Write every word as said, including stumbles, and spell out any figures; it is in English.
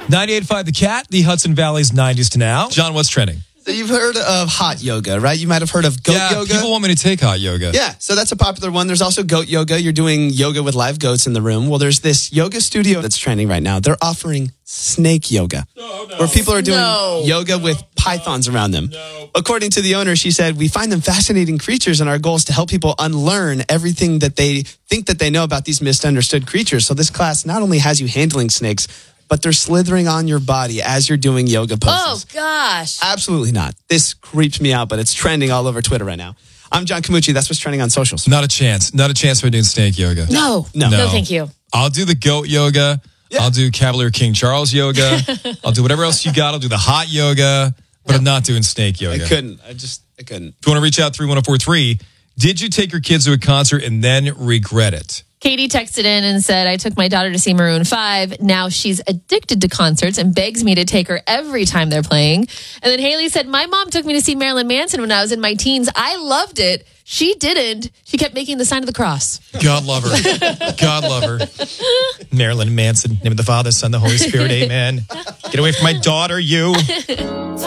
ninety-eight point five The Cat, the Hudson Valley's nineties to now. John, what's trending? So you've heard of hot yoga, right? You might have heard of goat yeah, yoga. people want me to take hot yoga. Yeah, so that's a popular one. There's also goat yoga. You're doing yoga with live goats in the room. Well, there's this yoga studio that's trending right now. They're offering snake yoga, no, no. where people are doing no. yoga with pythons around them. No. According to the owner, she said, we find them fascinating creatures, and our goal is to help people unlearn everything that they think that they know about these misunderstood creatures. So this class not only has you handling snakes, but they're slithering on your body as you're doing yoga poses. Oh, gosh. Absolutely not. This creeps me out, but it's trending all over Twitter right now. I'm John Camucci. That's what's trending on socials. Not a chance. Not a chance for doing snake yoga. No. No. No, no thank you. I'll do the goat yoga. Yeah. I'll do Cavalier King Charles yoga. I'll do whatever else you got. I'll do the hot yoga, but no. I'm not doing snake yoga. I couldn't. I just, I couldn't. If you want to reach out, three one zero four three, did you take your kids to a concert and then regret it? Katie texted in and said, I took my daughter to see Maroon five. Now she's addicted to concerts and begs me to take her every time they're playing. And then Haley said, my mom took me to see Marilyn Manson when I was in my teens. I loved it. She didn't. She kept making the sign of the cross. God love her. God love her. Marilyn Manson, name of the Father, Son, the Holy Spirit. Amen. Get away from my daughter, you.